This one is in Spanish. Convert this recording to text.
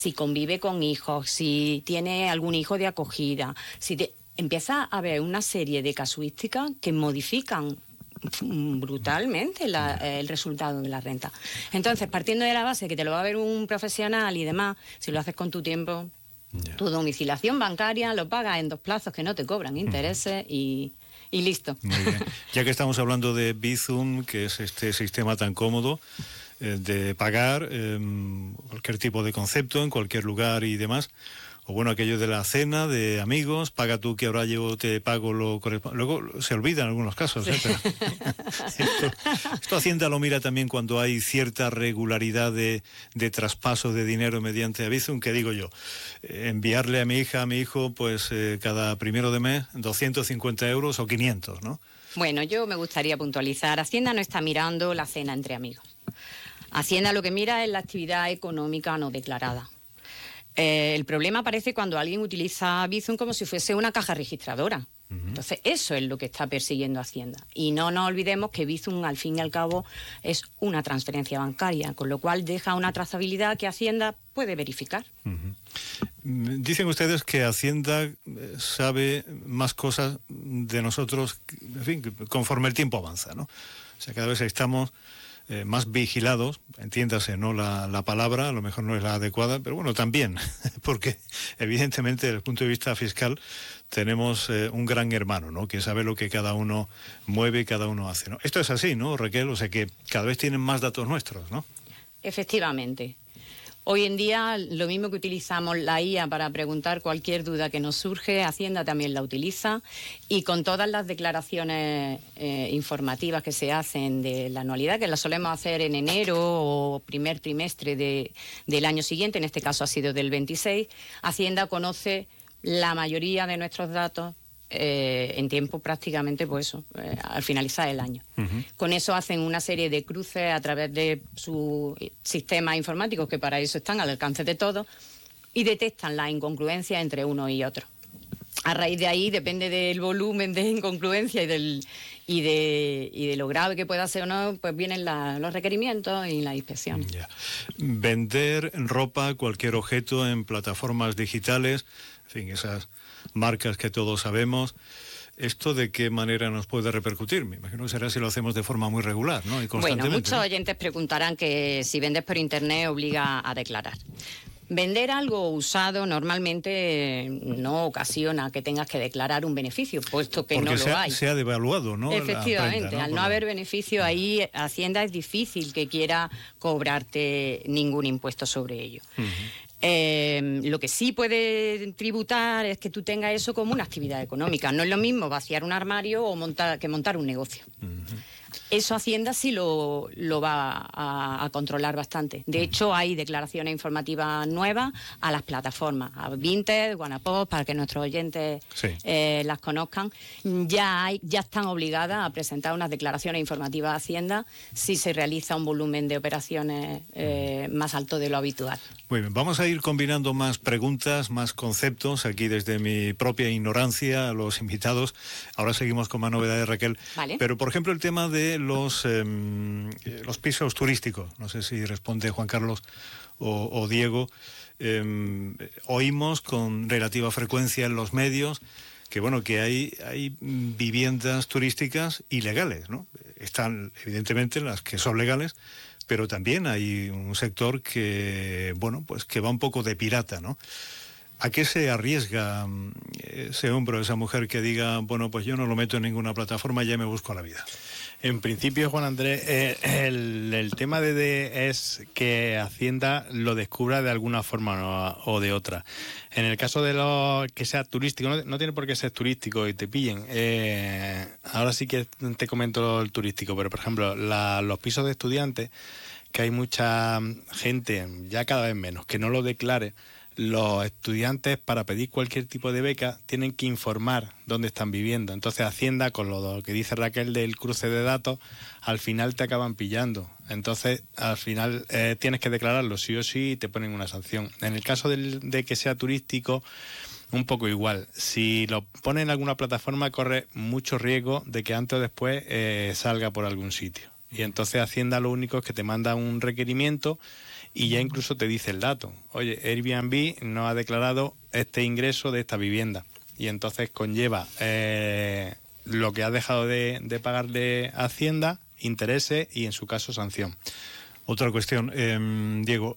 si convive con hijos, si tiene algún hijo de acogida, empieza a haber una serie de casuísticas que modifican brutalmente el resultado de la renta. Entonces, partiendo de la base que te lo va a ver un profesional y demás, si lo haces con tu tiempo, tu domiciliación bancaria lo pagas en 2 plazos que no te cobran intereses y listo. Muy bien. Ya que estamos hablando de Bizum, que es este sistema tan cómodo de pagar cualquier tipo de concepto en cualquier lugar y demás, o bueno, aquello de la cena de amigos, paga tú que ahora yo te pago lo correspondiente. Luego se olvida en algunos casos, pero esto Hacienda lo mira también cuando hay cierta regularidad de traspaso de dinero mediante Bizum, que digo yo, enviarle a mi hija, a mi hijo, pues cada primero de mes 250 euros o 500, ¿no? Bueno, yo me gustaría puntualizar, Hacienda no está mirando la cena entre amigos. Hacienda lo que mira es la actividad económica no declarada. El problema aparece cuando alguien utiliza Bizum como si fuese una caja registradora. Entonces, eso es lo que está persiguiendo Hacienda. Y no nos olvidemos que Bizum, al fin y al cabo, es una transferencia bancaria, con lo cual deja una trazabilidad que Hacienda puede verificar. Dicen ustedes que Hacienda sabe más cosas de nosotros, en fin, conforme el tiempo avanza, ¿no? O sea, cada vez estamos más vigilados, entiéndase, ¿no? La palabra a lo mejor no es la adecuada, pero bueno, también, porque evidentemente desde el punto de vista fiscal tenemos un gran hermano, ¿no? Que sabe lo que cada uno mueve y cada uno hace, ¿no? Esto es así, ¿no, Raquel? O sea que cada vez tienen más datos nuestros, ¿no? Efectivamente. Hoy en día, lo mismo que utilizamos la IA para preguntar cualquier duda que nos surge, Hacienda también la utiliza, y con todas las declaraciones informativas que se hacen de la anualidad, que las solemos hacer en enero o primer trimestre del año siguiente, en este caso ha sido del 26, Hacienda conoce la mayoría de nuestros datos en tiempo prácticamente, pues eso, al finalizar el año. Con eso hacen una serie de cruces a través de sus sistemas informáticos, que para eso están al alcance de todos, y detectan las incongruencias entre uno y otro. A raíz de ahí, depende del volumen de incongruencia y de lo grave que pueda ser o no, pues vienen los requerimientos y la inspección. Vender ropa, cualquier objeto en plataformas digitales, en fin, esas marcas que todos sabemos, ¿esto de qué manera nos puede repercutir? Me imagino que será si lo hacemos de forma muy regular, ¿no? Y constantemente. Bueno, muchos oyentes preguntarán que si vendes por internet obliga a declarar. Vender algo usado normalmente no ocasiona que tengas que declarar un beneficio, puesto que porque no lo hay. Se ha devaluado, ¿no? Efectivamente, la prenda, ¿no? Al no haber beneficio, ahí Hacienda es difícil que quiera cobrarte ningún impuesto sobre ello. Lo que sí puede tributar es que tú tengas eso como una actividad económica. No es lo mismo vaciar un armario o montar un negocio. Eso Hacienda sí lo va a controlar bastante. De hecho, hay declaraciones informativas nuevas a las plataformas, a Vinted, Wallapop, para que nuestros oyentes las conozcan. Ya están obligadas a presentar unas declaraciones informativas a Hacienda si se realiza un volumen de operaciones más alto de lo habitual. Muy bien, vamos a ir combinando más preguntas, más conceptos, aquí desde mi propia ignorancia a los invitados. Ahora seguimos con más novedades, Raquel. Vale. Pero, por ejemplo, el tema de los pisos turísticos, no sé si responde Juan Carlos o Diego, oímos con relativa frecuencia en los medios que bueno, que hay viviendas turísticas ilegales, ¿no? Están evidentemente las que son legales, pero también hay un sector que, bueno, pues que va un poco de pirata, ¿no? ¿A qué se arriesga ese hombre, esa mujer que diga, bueno, pues yo no lo meto en ninguna plataforma, ya me busco la vida? En principio, Juan Andrés, el tema es que Hacienda lo descubra de alguna forma o de otra. En el caso de lo que sea turístico, no tiene por qué ser turístico y te pillen. Ahora sí que te comento el turístico, pero por ejemplo, los pisos de estudiantes, que hay mucha gente, ya cada vez menos, que no lo declare. Los estudiantes, para pedir cualquier tipo de beca, tienen que informar dónde están viviendo. Entonces Hacienda, con lo que dice Raquel del cruce de datos, al final te acaban pillando. Entonces al final tienes que declararlo sí o sí y te ponen una sanción. En el caso de que sea turístico, un poco igual. Si lo pones en alguna plataforma, corre mucho riesgo de que antes o después salga por algún sitio. Y entonces Hacienda lo único es que te manda un requerimiento y ya incluso te dice el dato. Oye, Airbnb no ha declarado este ingreso de esta vivienda y entonces conlleva lo que has dejado de pagarle a Hacienda, intereses y en su caso sanción. Otra cuestión, Diego,